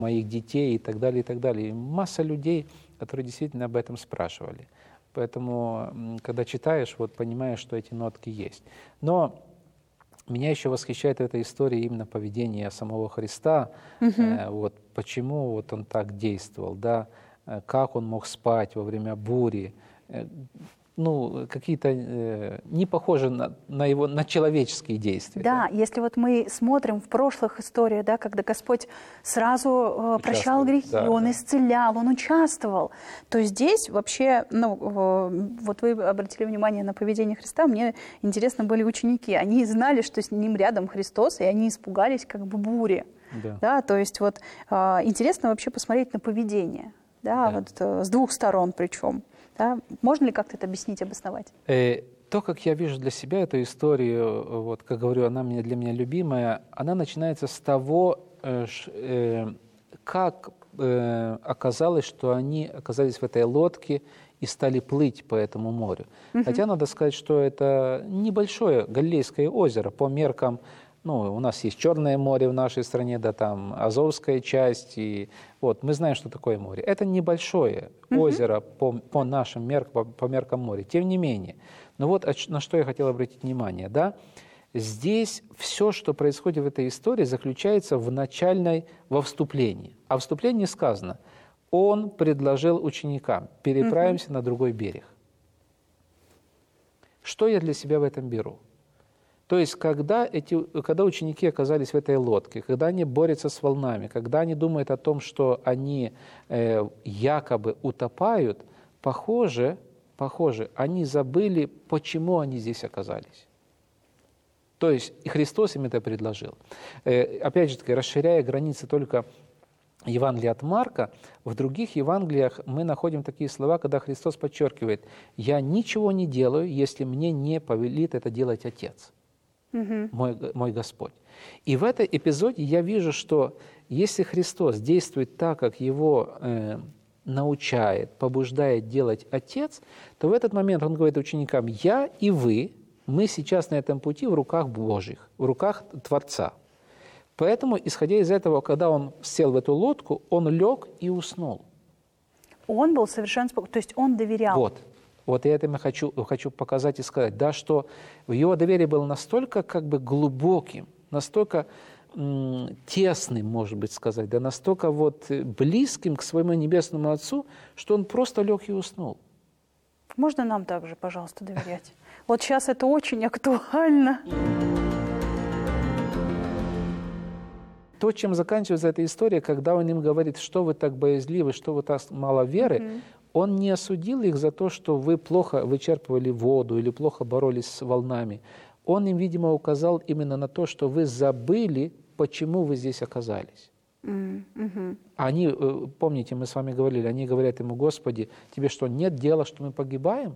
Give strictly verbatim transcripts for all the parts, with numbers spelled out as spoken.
моих детей и так далее, и так далее. И масса людей, которые действительно об этом спрашивали. Поэтому, когда читаешь, вот понимаешь, что эти нотки есть. Но меня еще восхищает в этой истории именно поведение самого Христа. Угу. Э, вот почему вот он так действовал, да? Э, как он мог спать во время бури. Э, ну, какие-то э, не похожи на, на его, на человеческие действия. Да, Да, если вот мы смотрим в прошлых историях, да, когда Господь сразу э, прощал Участвует, грехи, да, Он да. исцелял, Он участвовал, то здесь вообще, ну, э, вот вы обратили внимание на поведение Христа, мне интересно были ученики, они знали, что с ним рядом Христос, и они испугались как бы бури. Да. Да, то есть вот э, интересно вообще посмотреть на поведение, да, Да. вот э, с двух сторон причем. Да? Можно ли как-то это объяснить, обосновать? Э, то, как я вижу для себя эту историю, вот, как говорю, она мне, для меня любимая, она начинается с того, э, ш, э, как э, оказалось, что они оказались в этой лодке и стали плыть по этому морю. Мгм. Хотя надо сказать, что это небольшое Галилейское озеро по меркам. Ну, у нас есть Черное море в нашей стране, да, там Азовская часть, и вот мы знаем, что такое море. Это небольшое Мгм. озеро по, по нашим меркам, по, по меркам моря. Тем не менее, но вот на что я хотел обратить внимание, да, здесь все, что происходит в этой истории, заключается в начальной, во вступлении. А в вступлении сказано: он предложил ученикам: переправимся Мгм. на другой берег. Что я для себя в этом беру? То есть, когда, эти, когда ученики оказались в этой лодке, когда они борются с волнами, когда они думают о том, что они э, якобы утопают, похоже, похоже, они забыли, почему они здесь оказались. То есть, и Христос им это предложил. Э, опять же таки, расширяя границы только Евангелия от Марка, в других Евангелиях мы находим такие слова, когда Христос подчеркивает: «Я ничего не делаю, если мне не повелит это делать Отец». Мгм. Мой, мой Господь. И в этом эпизоде я вижу, что если Христос действует так, как Его э, научает, побуждает делать Отец, то в этот момент Он говорит ученикам: «Я и вы, мы сейчас на этом пути в руках Божьих, в руках Творца». Поэтому, исходя из этого, когда Он сел в эту лодку, Он лег и уснул. Он был совершенно спокоен, то есть он доверял. Вот. Вот я это хочу, хочу показать и сказать, да, что его доверие было настолько как бы глубоким, настолько м, тесным, может быть, сказать, да, настолько вот близким к своему Небесному Отцу, что он просто лег и уснул. Можно нам также, пожалуйста, доверять? Вот сейчас это очень актуально. То, чем заканчивается эта история, когда он им говорит: что вы так боязливы, что вы так мало веры, Мгм. он не осудил их за то, что вы плохо вычерпывали воду или плохо боролись с волнами. Он им, видимо, указал именно на то, что вы забыли, почему вы здесь оказались. М, мгм. Они, э, помните, мы с вами говорили, они говорят ему: «Господи, тебе что, нет дела, что мы погибаем?»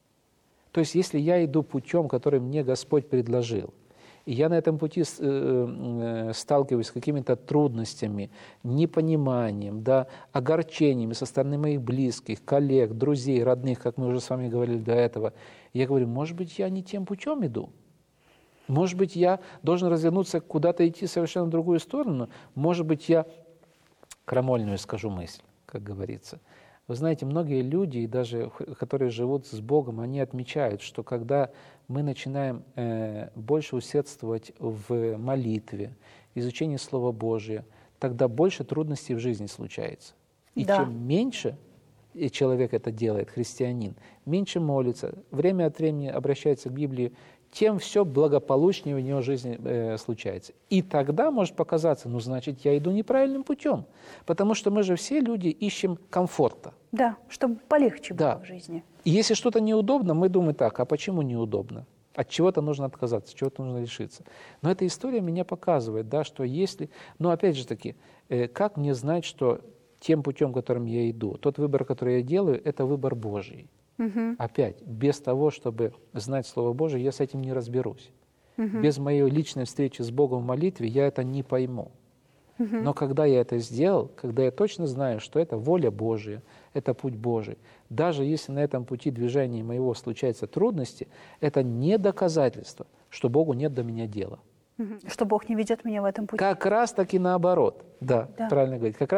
То есть, если я иду путем, который мне Господь предложил, и я на этом пути э, э, сталкиваюсь с какими-то трудностями, непониманием, да, огорчениями со стороны моих близких, коллег, друзей, родных, как мы уже с вами говорили до этого, я говорю: может быть, я не тем путем иду? Может быть, я должен развернуться, куда-то идти совершенно в другую сторону? Может быть, я крамольную скажу мысль, как говорится. Вы знаете, многие люди, и даже которые живут с Богом, они отмечают, что когда мы начинаем э, больше усердствовать в молитве, изучении Слова Божия, тогда больше трудностей в жизни случается. И Да. чем меньше человек это делает, христианин, меньше молится, время от времени обращается к Библии, тем все благополучнее в него жизни э, случается. И тогда может показаться: ну, значит, я иду неправильным путем. Потому что мы же все люди ищем комфорта. Да, чтобы полегче Да. было в жизни. И если что-то неудобно, мы думаем так: а почему неудобно? От чего-то нужно отказаться, чего-то нужно лишиться. Но эта история меня показывает, да, что если... Но опять же таки, э, как мне знать, что тем путем, которым я иду, тот выбор, который я делаю, это выбор Божий? Мгм. Опять, без того, чтобы знать Слово Божие, я с этим не разберусь. Мгм. Без моей личной встречи с Богом в молитве я это не пойму. Мгм. Но когда я это сделал, когда я точно знаю, что это воля Божия, это путь Божий, даже если на этом пути движения моего случаются трудности, это не доказательство, что Богу нет до меня дела. Что Бог не ведет меня в этом пути. Как раз таки наоборот. Да, Да. правильно говорить. Как